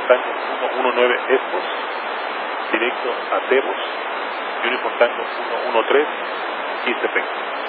Tango 119 Expos, directo a Tebos, Uniform Tango 113, East Effect.